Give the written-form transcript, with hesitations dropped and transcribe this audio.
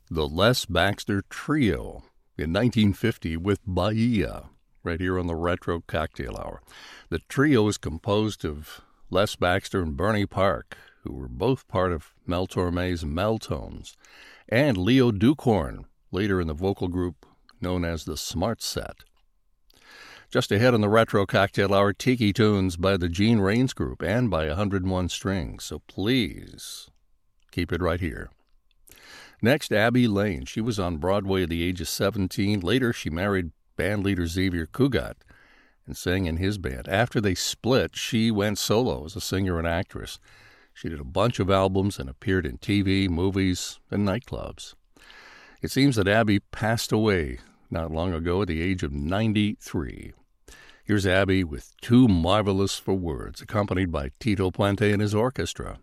The Les Baxter Trio in 1950 with Bahia, right here on the Retro Cocktail Hour. The trio is composed of Les Baxter and Bernie Park, who were both part of Mel Torme's Meltones, and Leo Dukhorn, later in the vocal group known as the Smart Set. Just ahead on the Retro Cocktail Hour, Tiki Tunes by the Gene Rains Group and by 101 Strings, so please keep it right here. Next, Abby Lane. She was on Broadway at the age of 17. Later, she married bandleader Xavier Cugat and sang in his band. After they split, she went solo as a singer and actress. She did a bunch of albums and appeared in TV, movies, and nightclubs. It seems that Abby passed away not long ago at the age of 93. Here's Abby with Too Marvelous for Words, accompanied by Tito Puente and his orchestra.